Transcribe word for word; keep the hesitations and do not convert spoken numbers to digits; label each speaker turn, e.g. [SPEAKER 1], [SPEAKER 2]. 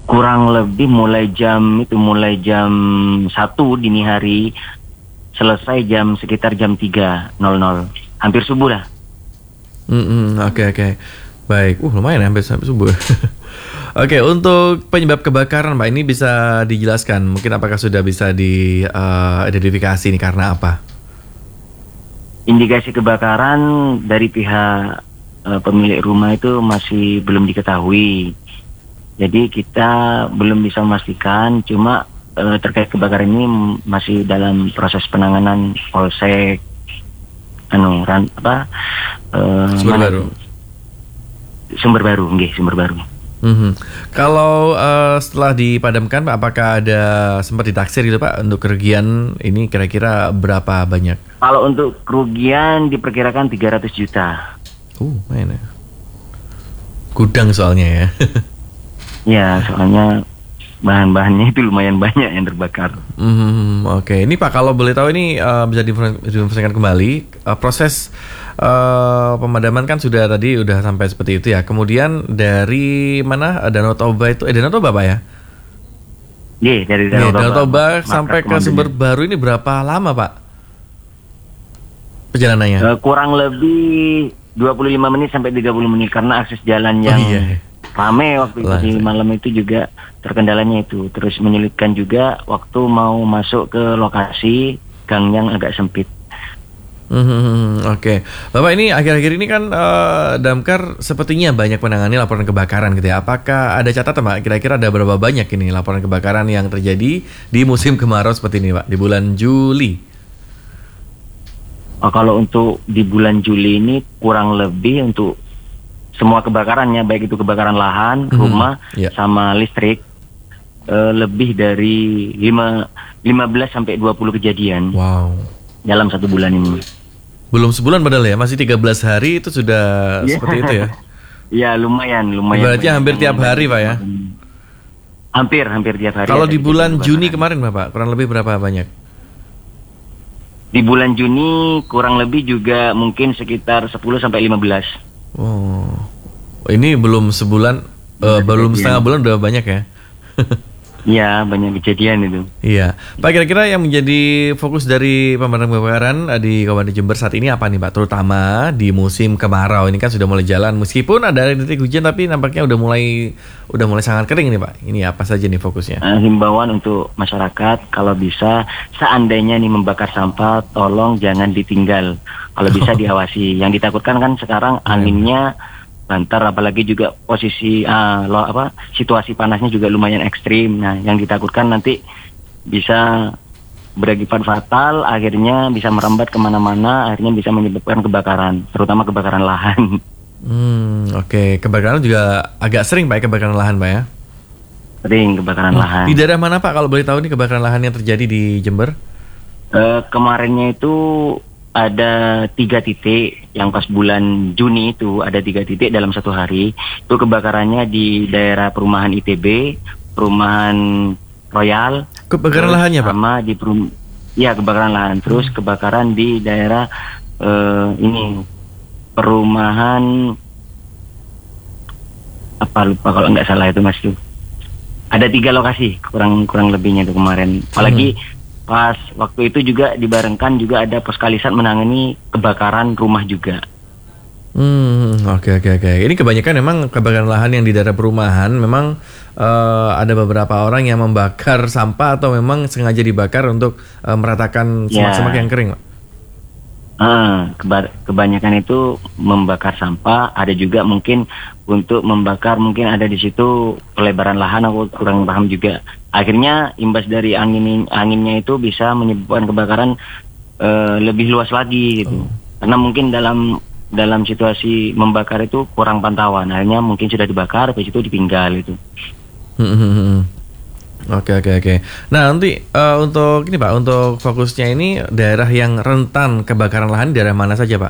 [SPEAKER 1] kurang lebih mulai jam itu mulai jam satu dini hari, selesai jam sekitar jam tiga nol nol, hampir subuh lah.
[SPEAKER 2] Hmm, oke oke. Baik, uh lumayan ya, hampir sampai subuh. Oke, untuk penyebab kebakaran Pak ini bisa dijelaskan, mungkin apakah sudah bisa diidentifikasi nih karena apa?
[SPEAKER 1] Indikasi kebakaran dari pihak uh, pemilik rumah itu masih belum diketahui. Jadi kita belum bisa memastikan, cuma uh, terkait kebakaran ini masih dalam proses penanganan polsek, anu ran, apa? Uh,
[SPEAKER 2] sumber baru.
[SPEAKER 1] Sumber baru, nggih, sumber baru.
[SPEAKER 2] Mm-hmm. Kalau uh, setelah dipadamkan Pak, apakah ada sempat ditaksir gitu Pak untuk kerugian ini kira-kira berapa banyak?
[SPEAKER 1] Kalau untuk kerugian diperkirakan tiga ratus juta.
[SPEAKER 2] Uh, mana? Gudang soalnya ya.
[SPEAKER 1] Ya, soalnya bahan-bahannya itu lumayan banyak yang terbakar.
[SPEAKER 2] Hmm, oke, okay. Ini Pak kalau boleh tahu ini uh, bisa diinformasikan kembali uh, proses uh, pemadaman kan sudah tadi udah sampai seperti itu ya. Kemudian dari mana Danau Toba itu? Eh Danau Toba Pak ya?
[SPEAKER 1] Iya, dari Danau Toba.
[SPEAKER 2] Danau Toba sampai ke Sumber Baru ini berapa lama Pak perjalanannya?
[SPEAKER 1] Uh, kurang lebih dua puluh lima menit sampai tiga puluh menit karena akses jalan yang
[SPEAKER 2] oh, iya.
[SPEAKER 1] rame waktu itu di malam itu juga terkendalanya itu. Terus menyulitkan juga waktu mau masuk ke lokasi, gang yang agak sempit.
[SPEAKER 2] Hmm, Oke, okay. Bapak ini akhir-akhir ini kan uh, Damkar sepertinya banyak menangani laporan kebakaran gitu ya. Apakah ada catatan Pak? Kira-kira ada berapa banyak ini laporan kebakaran yang terjadi di musim kemarau seperti ini Pak, di bulan Juli?
[SPEAKER 1] Oh, kalau untuk di bulan Juli ini kurang lebih untuk semua kebakarannya, baik itu kebakaran lahan, mm-hmm. rumah, yeah. sama listrik, uh, lebih dari lima belas sampai dua puluh kejadian.
[SPEAKER 2] Wow.
[SPEAKER 1] Dalam satu bulan ini.
[SPEAKER 2] Belum sebulan padahal ya, masih tiga belas hari itu sudah yeah. seperti itu ya?
[SPEAKER 1] Iya, lumayan, lumayan.
[SPEAKER 2] Berarti hampir tiap hari Pak ya?
[SPEAKER 1] Hampir, hampir tiap hari.
[SPEAKER 2] Kalau di bulan Juni kemarin Bapak, kurang lebih berapa banyak?
[SPEAKER 1] Di bulan Juni kurang lebih juga mungkin sekitar sepuluh sampai lima belas.
[SPEAKER 2] Oh, ini belum sebulan, uh, belum setengah bulan udah banyak ya?
[SPEAKER 1] Iya, banyak kejadian itu.
[SPEAKER 2] Iya, Pak kira-kira yang menjadi fokus dari pemadam kebakaran di Kabupaten Jember saat ini apa nih Pak? Terutama di musim kemarau ini kan sudah mulai jalan, meskipun ada titik hujan tapi nampaknya udah mulai udah mulai sangat kering nih Pak. Ini apa saja nih fokusnya?
[SPEAKER 1] Uh, himbauan untuk masyarakat kalau bisa seandainya nih membakar sampah, tolong jangan ditinggal. Kalau bisa diawasi. Yang ditakutkan kan sekarang anginnya banter, apalagi juga posisi uh, lo, apa situasi panasnya juga lumayan ekstrim. Nah, yang ditakutkan nanti bisa berakibat fatal, akhirnya bisa merambat kemana-mana, akhirnya bisa menyebabkan kebakaran, terutama kebakaran lahan.
[SPEAKER 2] Hmm, oke, okay. Kebakaran juga agak sering Pak, kebakaran lahan Pak ya?
[SPEAKER 1] Sering kebakaran oh, lahan.
[SPEAKER 2] Di daerah mana Pak kalau boleh tahu nih kebakaran lahan yang terjadi di Jember?
[SPEAKER 1] Uh, kemarinnya itu ada tiga titik yang pas bulan Juni itu ada tiga titik dalam satu hari. Itu kebakarannya di daerah perumahan I T B, perumahan Royal.
[SPEAKER 2] Kebakaran lahannya Pak?
[SPEAKER 1] Sama di perum, ya kebakaran lahan. Terus hmm. kebakaran di daerah uh, ini perumahan apa lupa kalau nggak salah itu Mas tuh. Ada tiga lokasi kurang kurang lebihnya itu kemarin. Apalagi hmm. pas waktu itu juga dibarengkan juga ada Poskalisat menangani kebakaran rumah juga.
[SPEAKER 2] Hmm, oke oke oke. Ini kebanyakan memang kebakaran lahan yang di daerah perumahan memang uh, ada beberapa orang yang membakar sampah atau memang sengaja dibakar untuk uh, meratakan semak-semak ya. yang kering, Pak.
[SPEAKER 1] Uh, keba- kebanyakan itu membakar sampah, ada juga mungkin untuk membakar mungkin ada di situ pelebaran lahan, aku kurang paham juga. Akhirnya imbas dari angin anginnya itu bisa menyebabkan kebakaran uh, lebih luas lagi gitu. Oh. Karena mungkin dalam dalam situasi membakar itu kurang pantauan, akhirnya mungkin sudah dibakar, habis itu ditinggal itu.
[SPEAKER 2] Oke oke oke. Nah nanti uh, untuk ini Pak, untuk fokusnya ini daerah yang rentan kebakaran lahan daerah mana saja Pak?